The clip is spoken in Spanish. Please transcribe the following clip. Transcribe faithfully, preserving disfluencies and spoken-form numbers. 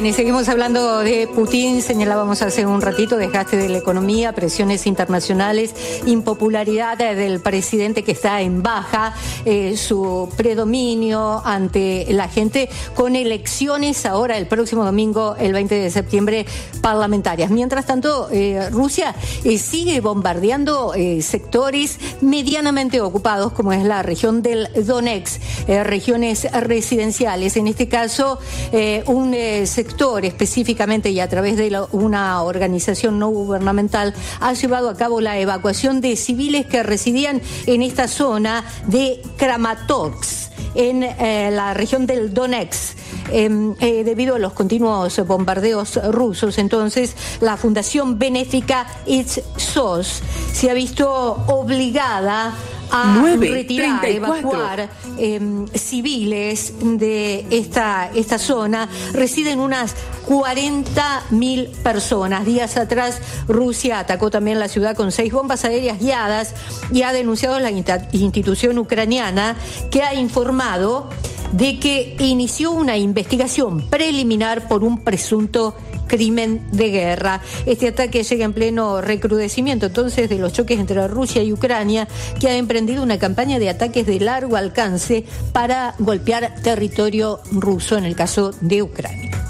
Bien, y seguimos hablando de Putin. Señalábamos hace un ratito desgaste de la economía, presiones internacionales, impopularidad del presidente que está en baja, eh, su predominio ante la gente, con elecciones ahora el próximo domingo, el veinte de septiembre, parlamentarias. Mientras tanto, eh, Rusia eh, sigue bombardeando eh, sectores medianamente ocupados, como es la región del Donetsk, eh, regiones residenciales. En este caso, eh, un eh, sector específicamente y a través de la, una organización no gubernamental ha llevado a cabo la evacuación de civiles que residían en esta zona de Kramatorsk, en eh, la región del Donetsk. Eh, eh, debido a los continuos bombardeos rusos, entonces la fundación benéfica It's Sos se ha visto obligada a nueve, retirar, treinta y cuatro evacuar eh, civiles de esta, esta zona. Residen unas cuarenta mil personas. Días atrás, Rusia atacó también la ciudad con seis bombas aéreas guiadas y ha denunciado la institución ucraniana, que ha informado de que inició una investigación preliminar por un presunto crimen de guerra. Este ataque llega en pleno recrudecimiento entonces de los choques entre Rusia y Ucrania, que ha emprendido una campaña de ataques de largo alcance para golpear territorio ruso en el caso de Ucrania.